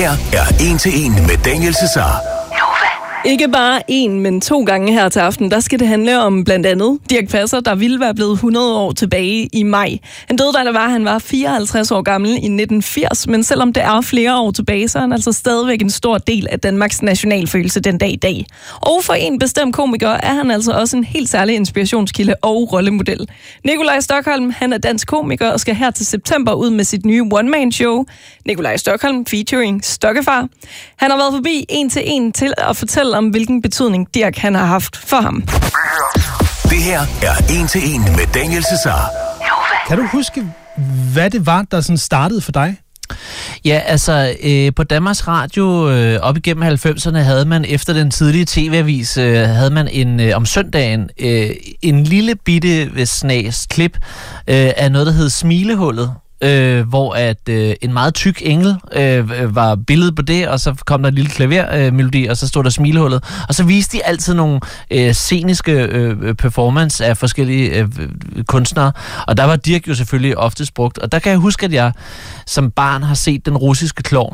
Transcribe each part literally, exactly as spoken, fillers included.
her er En til En med Daniel Cesar. Ikke bare en, men to gange her til aften, der skal det handle om blandt andet Dirch Passer, der ville være blevet hundrede år tilbage i maj. Han døde, da der var, han var fireoghalvtreds år gammel i nitten firs, men selvom det er flere år tilbage, så er han altså stadigvæk en stor del af Danmarks nationalfølelse den dag i dag. Og for en bestemt komiker er han altså også en helt særlig inspirationskilde og rollemodel. Nikolaj Stokholm, han er dansk komiker og skal her til september ud med sit nye one-man-show, Nikolaj Stokholm featuring Stokkefar. Han har været forbi En til En til at fortælle om, hvilken betydning Dirch han har haft for ham. Det her er En til En med Daniel Cesar. Kan du huske, hvad det var, der sådan startede for dig? Ja, altså øh, på Danmarks Radio øh, op igennem halvfemserne havde man efter den tidlige tv-avis, øh, havde man en øh, om søndagen øh, en lille bitte snas klip øh, af noget, der hed Smilehullet. Øh, hvor at øh, en meget tyk engel øh, var billedet på det, og så kom der en lille klavermelodi, øh, og så stod der Smilehullet. Og så viste de altid nogle øh, sceniske øh, performance af forskellige øh, kunstnere, og der var Dirch jo selvfølgelig oftest brugt. Og der kan jeg huske, at jeg som barn har set Den russiske klovn.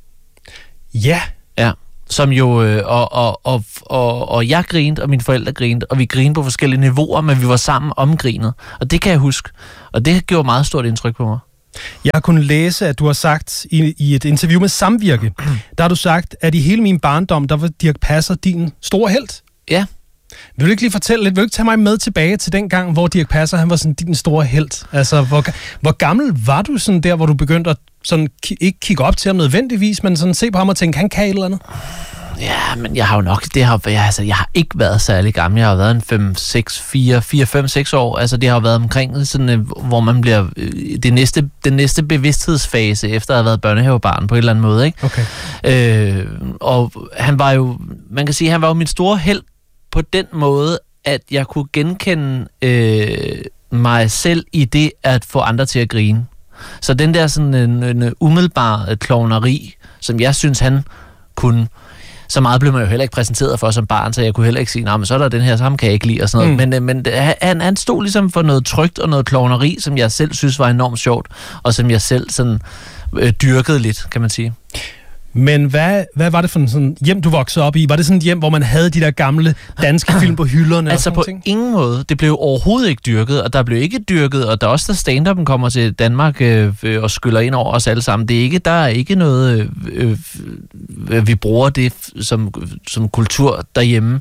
Ja. Ja. Som jo, øh, og, og, og, og, og jeg grinede, og mine forældre grinede, og vi grinede på forskellige niveauer, men vi var sammen omgrinet. Og det kan jeg huske. Og det gjorde meget stort indtryk på mig. Jeg har kunnet læse, at du har sagt i, i et interview med Samvirke, der har du sagt, at i hele min barndom, der var Dirch Passer din store helt. Ja. Vil du ikke lige fortælle lidt? Vil du ikke tage mig med tilbage til den gang, hvor Dirch Passer, han var sådan din store helt? Altså, hvor, hvor gammel var du sådan der, hvor du begyndte at sådan, ikke kigge op til ham nødvendigvis, men sådan se på ham og tænke, han kan et eller andet? Ja, men jeg har jo nok, det har, jeg, altså, jeg har ikke været særlig gammel. Jeg har været en fem, seks, fire, fire, fem, seks år. Altså, det har været omkring sådan, hvor man bliver det næste, den næste bevidsthedsfase, efter at have været børnehavebarn på en eller anden måde, ikke? Okay. Øh, og han var jo, man kan sige, han var jo min store held på den måde, at jeg kunne genkende øh, mig selv i det at få andre til at grine. Så den der sådan en, en umiddelbar klovneri, som jeg synes, han kunne. Så meget blev man jo heller ikke præsenteret for som barn, så jeg kunne heller ikke sige, nej, men så er der den her, så ham kan jeg ikke lide og sådan noget. Mm. Men, men han, han stod ligesom for noget trygt og noget klovneri, som jeg selv synes var enormt sjovt, og som jeg selv sådan øh, dyrkede lidt, kan man sige. Men hvad, hvad var det for en sådan hjem, du voksede op i? Var det sådan et hjem, hvor man havde de der gamle danske film på hylderne? Altså på ting? Ingen måde. Det blev overhovedet ikke dyrket, og der blev ikke dyrket, og der er også, der stand-up'en kommer til Danmark øh, og skyller ind over os alle sammen. Det er ikke, der er ikke noget, øh, øh, vi bruger det som, som kultur derhjemme.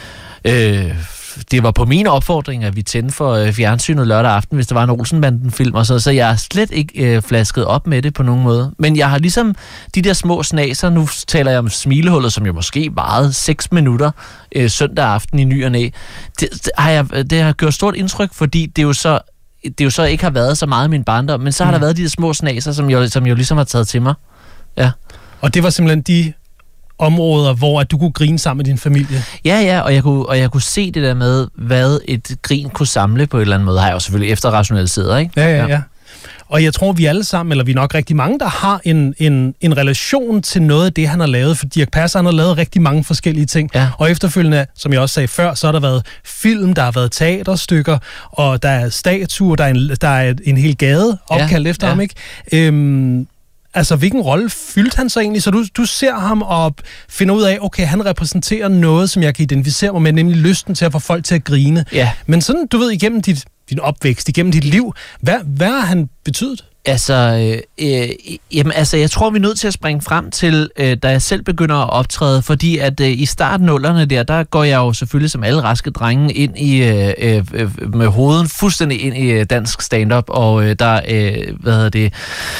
Øh, det var på min opfordring, at vi tændte for fjernsynet lørdag aften, hvis der var en Olsenbanden-film og så, så jeg er slet ikke øh, flasket op med det på nogen måde. Men jeg har ligesom de der små snaser, nu taler jeg om Smilehullet, som jo måske varede seks minutter øh, søndag aften i ny og næ. Det, det, har jeg, det har gjort stort indtryk, fordi det jo så det jo så ikke har været så meget i min barndom, men så har mm. der været de der små snaser, som jo, som jo ligesom har taget til mig. Ja. Og det var simpelthen de områder, hvor at du kunne grine sammen med din familie. Ja, ja, og jeg kunne, og jeg kunne se det der med, hvad et grin kunne samle på en eller anden måde. Har jeg jo selvfølgelig efterrationaliseret, ikke? Ja, ja, ja. Og jeg tror, vi alle sammen, eller vi er nok rigtig mange, der har en, en, en relation til noget af det, han har lavet. For Dirch Passer, han har lavet rigtig mange forskellige ting. Ja. Og efterfølgende, som jeg også sagde før, så har der været film, der har været teaterstykker, og der er statuer, der er en, der er en hel gade opkaldt ja, efter ja. ham, ikke? Øhm, Altså, hvilken rolle fyldte han så egentlig? Så du, du ser ham og finder ud af, okay, han repræsenterer noget, som jeg kan identificere mig med, nemlig lysten til at få folk til at grine. Ja. Men sådan, du ved, igennem dit, din opvækst, igennem dit liv, hvad, hvad har han betydet? Altså, øh, øh, jamen, altså, jeg tror, vi er nødt til at springe frem til, øh, da jeg selv begynder at optræde, fordi at øh, i starten nullerne der, der går jeg jo selvfølgelig som alle raske drenge ind i, øh, øh, med hovedet fuldstændig ind i dansk stand-up, og øh, der, øh, hvad hedder det...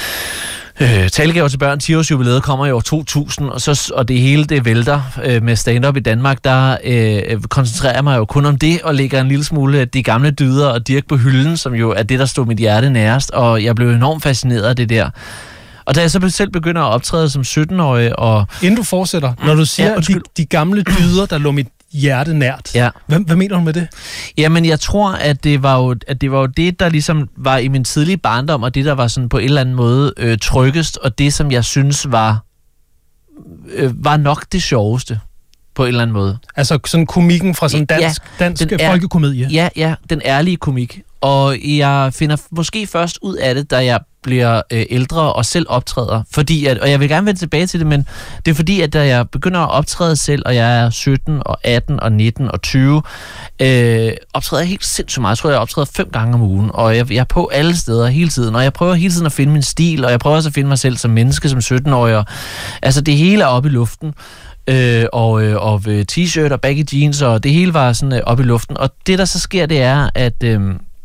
Øh, Talegaver til børn, ti års jubilæet kommer i år to tusind, og, så, og det hele det vælter øh, med stand-up i Danmark, der øh, koncentrerer jeg mig jo kun om det, og lægger en lille smule af de gamle dyder og Dirch på hylden, som jo er det, der stod mit hjerte nærest, og jeg blev enormt fascineret af det der. Og da jeg så selv begynder at optræde som sytten-årig, og... Inden du fortsætter, når du siger, ja, de, de gamle dyder, der lå mit hjerte nært. Ja. Hvad, hvad mener du med det? Jamen, jeg tror, at det var jo, at det var jo det, der ligesom var i min tidlige barndom, og det, der var sådan på en eller anden måde øh, tryggest, og det, som jeg synes var, øh, var nok det sjoveste på en eller anden måde. Altså sådan komikken fra sådan dansk, ja, dansk er, folkekomedie? Ja, ja, den ærlige komik. Og jeg finder måske først ud af det, da jeg bliver øh, ældre og selv optræder. Fordi at, og jeg vil gerne vende tilbage til det, men det er fordi, at da jeg begynder at optræde selv, og jeg er sytten og atten og nitten og tyve, øh, optræder jeg helt sindssygt meget. Jeg tror, jeg optræder fem gange om ugen, og jeg, jeg er på alle steder hele tiden, og jeg prøver hele tiden at finde min stil, og jeg prøver også at finde mig selv som menneske, som sytten-årig. Og, altså, det hele er oppe i luften. Øh, og, øh, og t-shirt og baggy jeans, og det hele var sådan øh, oppe i luften. Og det, der så sker, det er, at øh,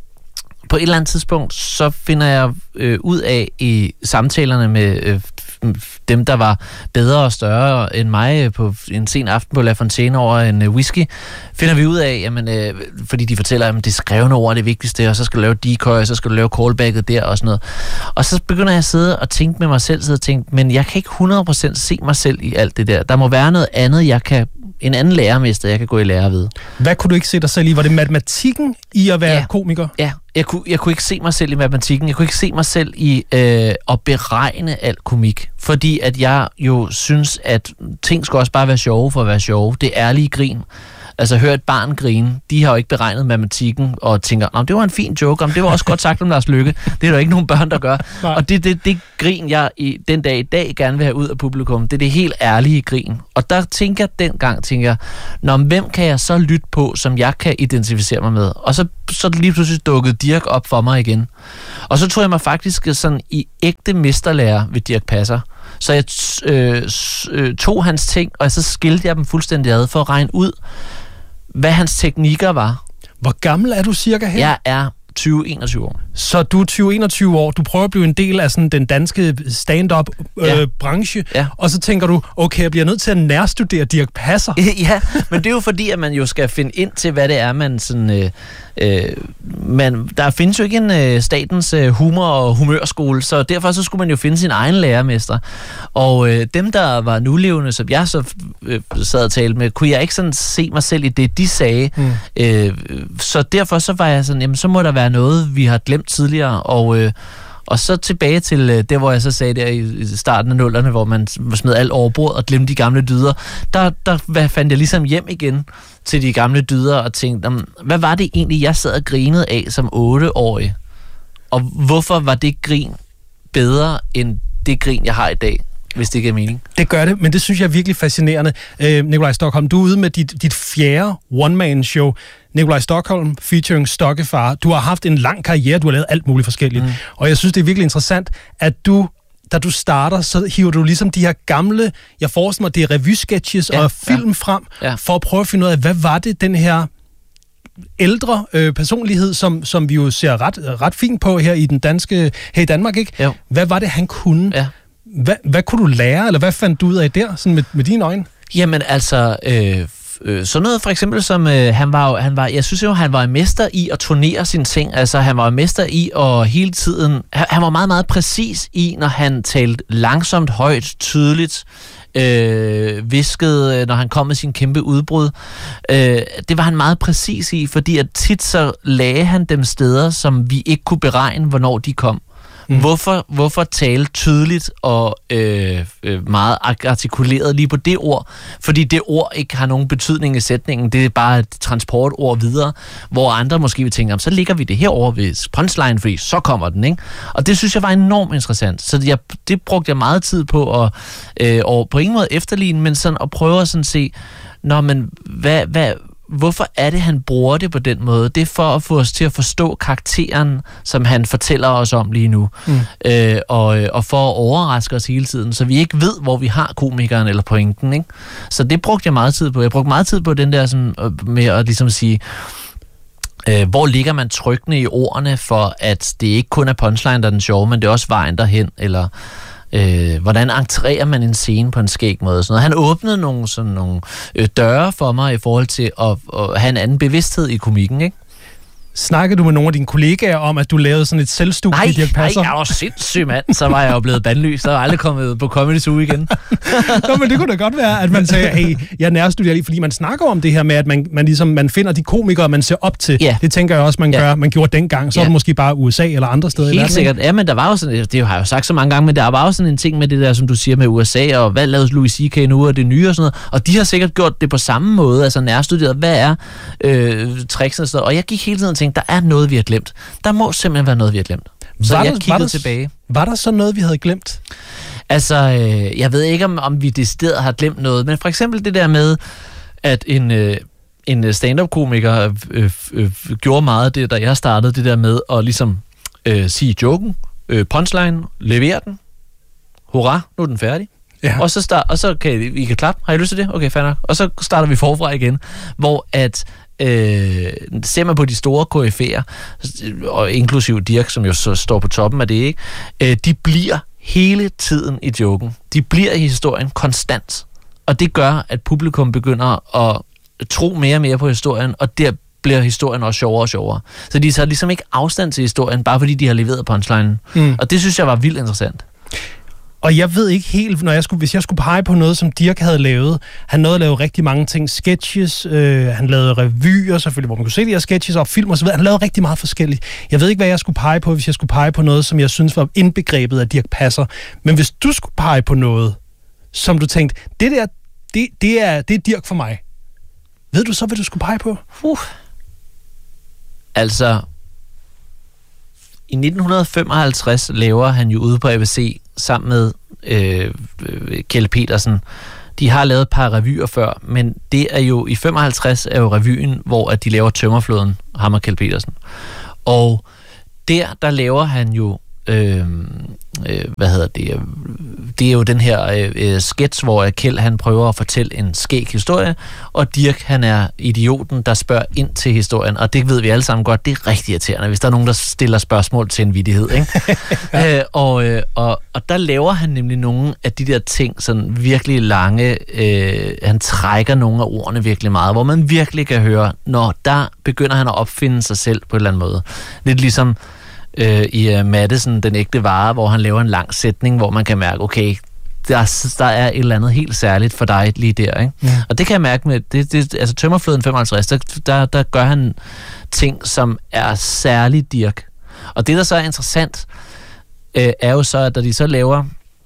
på et eller andet tidspunkt, så finder jeg øh, ud af i samtalerne med øh, dem, der var bedre og større end mig på en sen aften på La Fontaine over en øh, whisky, finder vi ud af, jamen, øh, fordi de fortæller, at det skrevne ord er det vigtigste, og så skal du lave decoy, og så skal du lave callbacket der og sådan noget. Og så begynder jeg at sidde og tænke med mig selv, sidde og tænke, men jeg kan ikke hundrede procent se mig selv i alt det der. Der må være noget andet, jeg kan en anden lærermester, jeg kan gå i lære ved. Hvad kunne du ikke se dig selv i? Var det matematikken i at være ja. komiker? Ja, jeg kunne, jeg kunne ikke se mig selv i matematikken. Jeg kunne ikke se mig selv i øh, at beregne alt komik. Fordi at jeg jo synes, at ting skal også bare være sjove for at være sjove. Det er ærlige grin. Altså, hør et barn grine. De har jo ikke beregnet matematikken og tænker, det var en fin joke, det var også godt sagt om Lars Løkke. Det er der ikke nogen børn, der gør. Nej. Og det, det, det grin, jeg i den dag i dag gerne vil have ud af publikum, det er det helt ærlige grin. Og der tænker jeg dengang, tænker jeg, Nå, hvem kan jeg så lytte på, som jeg kan identificere mig med? Og så, så lige pludselig dukkede Dirch op for mig igen. Og så tror jeg mig faktisk sådan i ægte mesterlærer ved Dirch Passer. Så jeg øh, øh, tog hans ting, og så skilte jeg dem fuldstændig ad for at regne ud, hvad hans teknikker var. Hvor gammel er du cirka her? Jeg er tyve enogtyve år. Så du er tyve enogtyve år, du prøver at blive en del af sådan den danske stand-up-branche, øh, ja. Ja. Og så tænker du, okay, jeg bliver nødt til at nærstudere Dirch Passer. Ja, men det er jo fordi, at man jo skal finde ind til, hvad det er, man sådan... Øh, øh, man, der findes jo ikke en øh, statens øh, humor- og humørskole, så derfor så skulle man jo finde sin egen lærermester. Og øh, dem, der var nulevende, som jeg så øh, sad og talte med, kunne jeg ikke sådan se mig selv i det, de sagde. Mm. Øh, så derfor så var jeg sådan, jamen så må der være noget, vi har glemt tidligere, og, øh, og så tilbage til øh, det, hvor jeg så sagde der i starten af nullerne, hvor man smed alt over bord og glemte de gamle dyder, der, der fandt jeg ligesom hjem igen til de gamle dyder og tænkte, hvad var det egentlig, jeg sad og grinede af som otteårig? Og hvorfor var det grin bedre end det grin, jeg har i dag? Hvis det giver mening. Det gør det, men det synes jeg er virkelig fascinerende. Øh, Nikolaj Stokholm, du er ude med dit, dit fjerde one-man-show. Nikolaj Stokholm featuring Stokkefar. Du har haft en lang karriere, du har lavet alt muligt forskelligt. Mm. Og jeg synes, det er virkelig interessant, at du, da du starter, så hiver du ligesom de her gamle, jeg forestiller mig, det er revysketches ja, og film ja. frem, ja. for at prøve at finde ud af, hvad var det, den her ældre øh, personlighed, som, som vi jo ser ret, ret fint på her i den danske, her i Danmark, ikke? Jo. Hvad var det, han kunne? Ja. Hvad, hvad kunne du lære, eller hvad fandt du ud af der, sådan med, med dine øjne? Jamen altså, øh, øh, sådan noget for eksempel som, øh, han var jo, han var, jeg synes jo, han var en mester i at turnere sine ting, altså han var en mester i at hele tiden, han, han var meget, meget præcis i, når han talte langsomt, højt, tydeligt, øh, viskede, når han kom med sin kæmpe udbrud. Øh, det var han meget præcis i, fordi at tit så lagde han dem steder, som vi ikke kunne beregne, hvornår de kom. Mm. Hvorfor, hvorfor tale tydeligt og øh, meget artikuleret lige på det ord? Fordi det ord ikke har nogen betydning i sætningen. Det er bare et transportord videre, hvor andre måske vil tænke, så ligger vi det herovre ved punchline, fordi så kommer den, ikke? Og det synes jeg var enormt interessant. Så jeg, det brugte jeg meget tid på at øh, og på ingen måde efterligne, men sådan at prøve at sådan se, nå, men hvad... hvad hvorfor er det, han bruger det på den måde? Det er for at få os til at forstå karakteren, som han fortæller os om lige nu. Mm. Øh, og, og for at overraske os hele tiden, så vi ikke ved, hvor vi har komikeren eller pointen. Ikke? Så det brugte jeg meget tid på. Jeg brugte meget tid på den der sådan, med at ligesom sige, øh, hvor ligger man trykkende i ordene, for at det ikke kun er punchline, der er den sjove, men det er også vejen derhen, eller... Øh, hvordan entrerer man en scene på en skæg måde? Sådan noget. Han åbnede nogle, sådan nogle øh, døre for mig i forhold til at, at have en anden bevidsthed i komikken, ikke? Snakkede du med nogle af dine kollegaer om, at du lavede sådan et selvstudie, nej, Dirch Passer? Nej, jeg var sindssyg mand. Så var jeg jo blevet bandlyst. Så var jeg aldrig kommet på Comedy Zoo igen. Nå, men det kunne da godt være, at man sagde, hey, jeg nærstuderer lige, fordi man snakker om det her med, at man, man, ligesom, man finder de komikere, man ser op til. Yeah. Det tænker jeg også, man yeah. gør. Man gjorde dengang. Så yeah. er det måske bare U S A eller andre steder. Helt i verden. Sikkert. Ja, men der var jo sådan, det har jeg jo sagt så mange gange, men der var jo sådan en ting med det der, som du siger med U S A, og hvad lavede Louis C K nu, og det nye og sådan noget. Og de har sikkert gjort det på samme måde, altså nærstuderet, hvad er øh, tricks og sådan noget. Og jeg gik hele tiden og tænkte, der er noget, vi har glemt. Der må simpelthen være noget, vi har glemt. Så var jeg der, kiggede var der, tilbage. Var der så noget, vi havde glemt? Altså, øh, jeg ved ikke, om, om vi decideret har glemt noget, men for eksempel det der med, at en, øh, en stand-up-komiker øh, øh, gjorde meget af det, da jeg startede, det der med at ligesom øh, sige joken, øh, punchline, levere den, hurra, nu er den færdig. Ja. Og så, start, og så kan I, I kan klappe. Har I lyst til det? Okay, fair nok. Og så starter vi forfra igen, hvor at øh, ser man på de store K F F'er, og inklusiv Dirch, som jo så står på toppen af det, ikke? Øh, de bliver hele tiden i joken. De bliver i historien konstant. Og det gør, at publikum begynder at tro mere og mere på historien, og der bliver historien også sjovere og sjovere. Så de tager ligesom ikke afstand til historien, bare fordi de har leveret punchlinen. Mm. Og det synes jeg var vildt interessant. Og jeg ved ikke helt, når jeg skulle, hvis jeg skulle pege på noget, som Dirch havde lavet. Han nåede at lave rigtig mange ting. Sketches, øh, han lavede revyer selvfølgelig, hvor man kunne se de her sketches og film og så videre. Han lavede rigtig meget forskelligt. Jeg ved ikke, hvad jeg skulle pege på, hvis jeg skulle pege på noget, som jeg synes var indbegrebet af Dirch Passer. Men hvis du skulle pege på noget, som du tænkte, det der, det, det, er, det er Dirch for mig. Ved du så, hvad du skulle pege på? Uh. Altså, i nitten femoghalvtreds laver han jo ude på A B C sammen med øh, Kjeld Petersen. De har lavet et par revyer før, men det er jo i femoghalvtreds er jo revyen, hvor at de laver Tømmerflåden, ham og Kjeld Petersen. Og der, der laver han jo øh, øh, hvad hedder det? Det er jo den her øh, sketch, hvor Kjeld han prøver at fortælle en skæg historie, og Dirch han er idioten, der spørger ind til historien, og det ved vi alle sammen godt, det er rigtig irriterende, hvis der er nogen, der stiller spørgsmål til en vittighed, ikke? ja. øh, og, øh, og, og der laver han nemlig nogle af de der ting, sådan virkelig lange, øh, han trækker nogle af ordene virkelig meget, hvor man virkelig kan høre, når der begynder han at opfinde sig selv på en eller anden måde. Lidt ligesom Øh, i uh, Madison, den ægte vare, hvor han laver en lang sætning, hvor man kan mærke, okay, der, der er et eller andet helt særligt for dig lige der, ikke? Ja. Og det kan jeg mærke med, det, det, altså Tømmerflåden femoghalvtreds, der, der, der gør han ting, som er særligt Dirch. Og det, der så er interessant, øh, er jo så, at da de så laver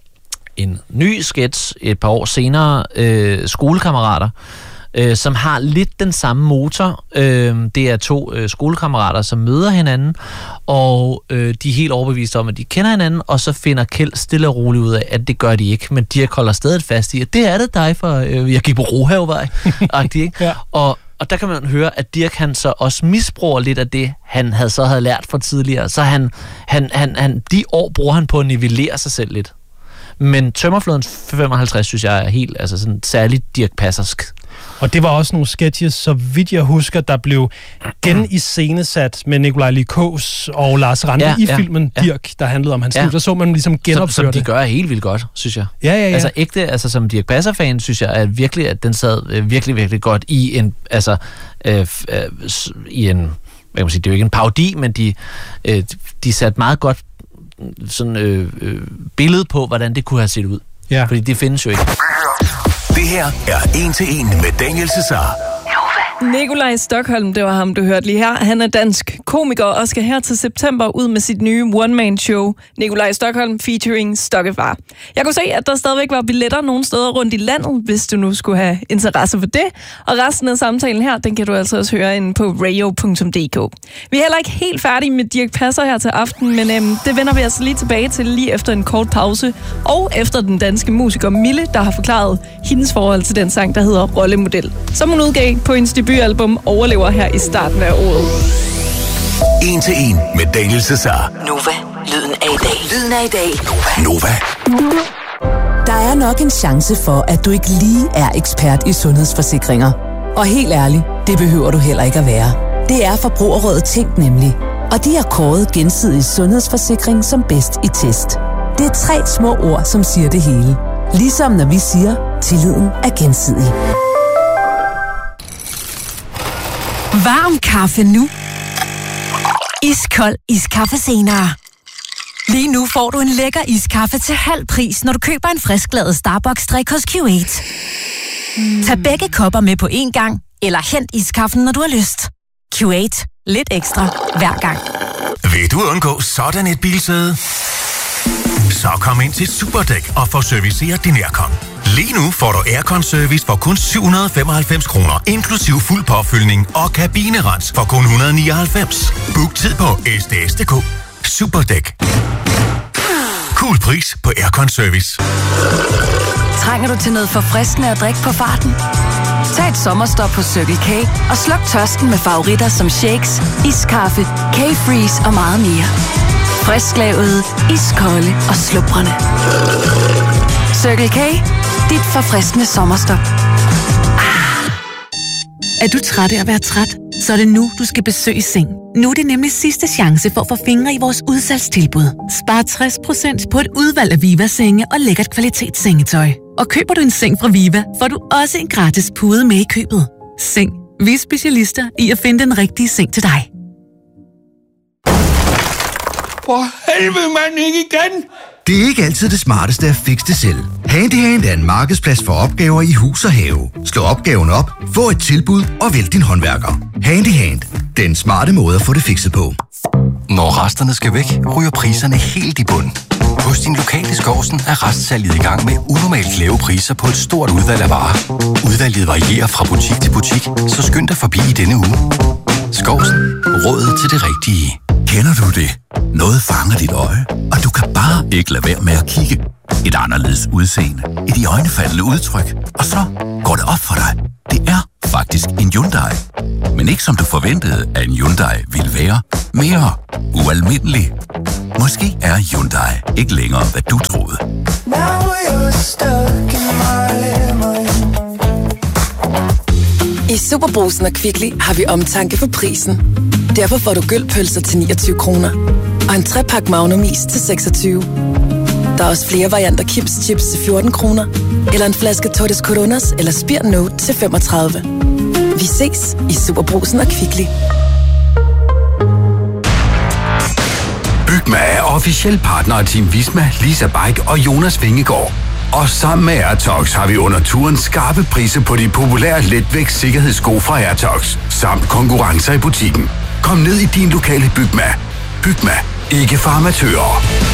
en ny sketch et par år senere, øh, Skolekammerater, Øh, som har lidt den samme motor. Øh, det er to øh, skolekammerater, som møder hinanden, og øh, de er helt overbeviste om, at de kender hinanden, og så finder Kjeld stille og roligt ud af, at det gør de ikke, men Dirch holder stadig fast i, at det er det dig for, øh, jeg gik på Rohavevej, ikke? Ja. Og, og der kan man høre, at Dirch han så også misbruger lidt af det, han havde så havde lært fra tidligere, så han, han, han, han, de år bruger han på at nivellere sig selv lidt. Men Tømmerflåden femoghalvtreds, synes jeg, er helt altså sådan særligt Dirch Passersk. Og det var også nogle sketches, så vidt jeg husker, der blev geniscenesat med Nikolaj Lie Kaas og Lars Ranthe ja, i ja, filmen ja. Dirch, der handlede om hans ja. liv. Der så man ligesom genopføre som, som de det. gør helt vildt godt, synes jeg. Ja, ja, ja. Altså ægte, altså som Dirch Passer-fan, synes jeg, at virkelig, at den sad øh, virkelig, virkelig godt i en, altså, øh, øh, i en, hvad kan man sige, det er jo ikke en parodi, men de, øh, de satte meget godt sådan øh, øh, billede på, hvordan det kunne have set ud. Ja. Fordi det findes jo ikke. Det her er En til En med Daniel Cesar. Nikolaj Stokholm, det var ham, du hørte lige her. Han er dansk komiker og skal her til september ud med sit nye one-man-show, Nikolaj Stokholm featuring Stokkefar. Jeg kunne se, at der stadigvæk var billetter nogle steder rundt i landet, hvis du nu skulle have interesse for det. Og resten af samtalen her, den kan du altså også høre inde på radio punktum d k. Vi er heller ikke helt færdige med Dirch Passer her til aften, men øhm, det vender vi altså lige tilbage til lige efter en kort pause. Og efter den danske musiker Mille, der har forklaret hendes forhold til den sang, der hedder Rollemodel, som hun udgav på en debutalbum Overlever her i starten af året. En til En med Daniel Cesar. Nova, lyden af i dag. Lyden af i dag. Nova. Der er nok en chance for, at du ikke lige er ekspert i sundhedsforsikringer. Og helt ærligt, det behøver du heller ikke at være. Det er Forbrugerrådet Tænk nemlig. Og de har kåret gensidig sundhedsforsikring som bedst i test. Det er tre små ord, som siger det hele. Ligesom når vi siger, tilliden er gensidig. Varm kaffe nu. Iskold iskaffe senere. Lige nu får du en lækker iskaffe til halv pris, når du køber en frisklavet Starbucks-drik hos Q otte. Mm. Tag begge kopper med på én gang, eller hent iskaffen, når du har lyst. Q otte. Lidt ekstra hver gang. Vil du undgå sådan et bilsæde? Så kom ind til Superdæk og få serviceret din aircon. Lige nu får du aircon-service for kun syv hundrede femoghalvfems kroner, inklusiv fuld påfyldning og kabinerens for kun et hundrede nioghalvfems. Book tid på s d s punktum d k. Superdæk. Cool pris på Aircon Service. Trænger du til noget forfriskende at drikke på farten? Tag et sommerstop på Circle K og sluk tørsten med favoritter som shakes, iskaffe, K-Freeze og meget mere. Frisklavet, iskolde og slubrende. Circle K, dit forfriskende sommerstop. Er du træt af at være træt? Så er det nu, du skal besøge Seng. Nu er det nemlig sidste chance for at få fingre i vores udsalgstilbud. Spar tres procent på et udvalg af Viva-senge og lækkert kvalitetssengetøj. Og køber du en seng fra Viva, får du også en gratis pude med i købet. Seng. Vi er specialister i at finde den rigtige seng til dig. For helvede, mand, ikke igen! Det er ikke altid det smarteste at fikse det selv. Handyhand er en markedsplads for opgaver i hus og have. Slå opgaven op, få et tilbud og vælg din håndværker. Handyhand. Den smarte måde at få det fikset på. Når resterne skal væk, ryger priserne helt i bund. Hos din lokale Skovsen er restsalget i gang med unormalt lave priser på et stort udvalg af varer. Udvalget varierer fra butik til butik, så skynd dig forbi i denne uge. Skovsen. Rådet til det rigtige. Kender du det? Noget fanger dit øje, og du kan bare ikke lade være med at kigge. Et anderledes udseende, et iøjnefaldende udtryk, og så går det op for dig. Det er faktisk en Hyundai. Men ikke som du forventede, at en Hyundai ville være. Mere ualmindelig. Måske er Hyundai ikke længere, hvad du troede. I Superbrugsen og Kvickly har vi omtanke for prisen. Derfor får du gølpølser til niogtyve kroner. Og en trepak Magnum-is til seksogtyve. Der er også flere varianter Kims Chips til fjorten kroner. Eller en flaske Tortes Coronas eller Spir Note til femogtredive. Vi ses i Superbrugsen og Kvickly. Bygma er officiel partner af Team Visma, Lisa Bike og Jonas Vingegaard. Og sammen med Airtox har vi under turen skarpe priser på de populære letvægts sikkerhedssko fra Airtox, samt konkurrencer i butikken. Kom ned i din lokale Bygma. Bygma. Ikke for amatører.